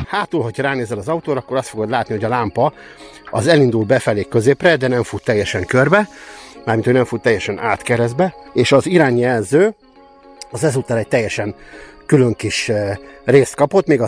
hátul, hogyha ránézel az autóra, akkor azt fogod látni, hogy a lámpa az elindul befelé középre, de nem fut teljesen körbe, mármint, hogy nem fut teljesen átkeresztbe, és az irányjelző az ezúttal egy teljesen külön kis részt kapott, még